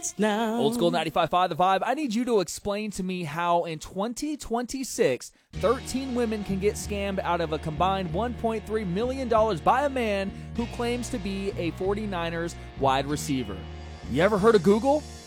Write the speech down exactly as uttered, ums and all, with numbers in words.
dance now. Old School ninety-five point five The Vibe. I need you to explain to me how in twenty twenty-six, thirteen women can get scammed out of a combined one point three million dollars by a man who claims to be a 49ers wide receiver. You ever heard of Google?